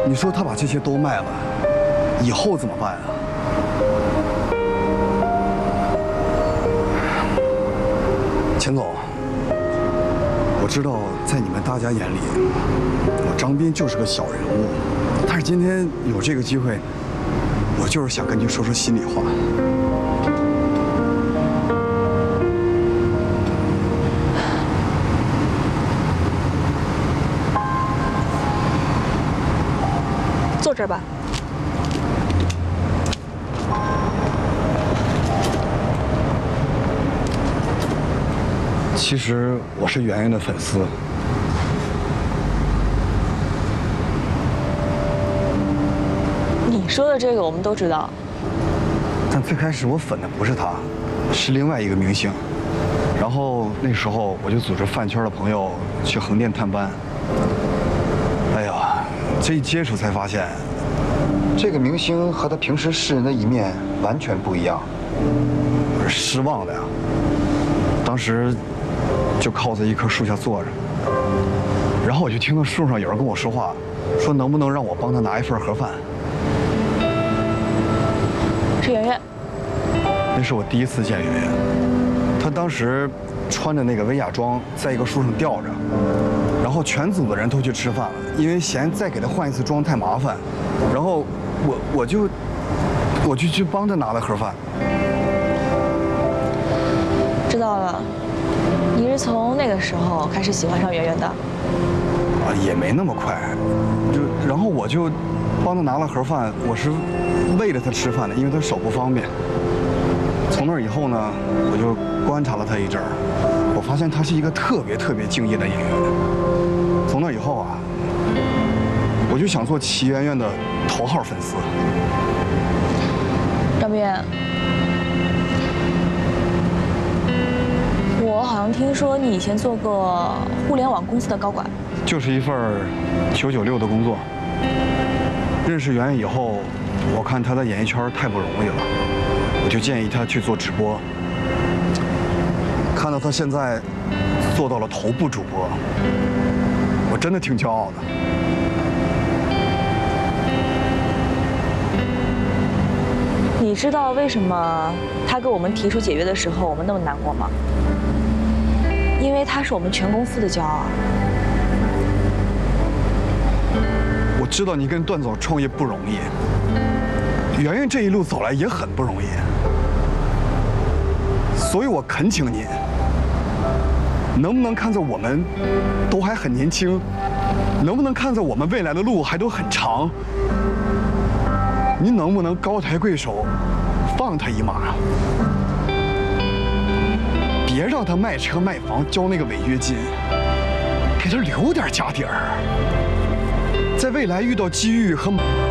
你说他把这些都卖了，以后怎么办啊？钱总，我知道在你们大家眼里，我张斌就是个小人物，但是今天有这个机会，我就是想跟您说说心里话。 坐这儿吧。 其实我是圆圆的粉丝。 你说的这个我们都知道。 但最开始我粉的不是他，是另外一个明星。然后那时候我就组织饭圈的朋友去横店探班。哎呀，这一接触才发现，这个明星和他平时示人的一面完全不一样。我是失望的呀。当时就靠在一棵树下坐着，然后我就听到树上有人跟我说话，说能不能让我帮他拿一份盒饭。 是圆圆。 那是我第一次见圆圆，她当时穿着那个薇娅装，在一个树上吊着，然后全组的人都去吃饭了，因为嫌再给她换一次妆太麻烦，然后我就去帮她拿了盒饭。 知道了，你是从那个时候开始喜欢上圆圆的？ 啊，也没那么快，然后我就帮她拿了盒饭，我是喂着她吃饭的，因为她手不方便。从那以后呢，我就观察了她一阵儿，我发现她是一个特别敬业的演员。从那以后啊，我就想做齐圆圆的头号粉丝。 张斌，我好像听说你以前做过互联网公司的高管。 就是一份996的工作。认识圆圆以后，我看她在演艺圈太不容易了，我就建议她去做直播。看到她现在做到了头部主播，我真的挺骄傲的。 你知道为什么他跟我们提出解约的时候，我们那么难过吗？因为他是我们全公司的骄傲。 我知道你跟段总创业不容易，圆圆这一路走来也很不容易，所以我恳请您，能不能看在我们都还很年轻，能不能看在我们未来的路还都很长，您能不能高抬贵手，放他一马，别让他卖车卖房交那个违约金，给他留点家底儿。在未来遇到机遇和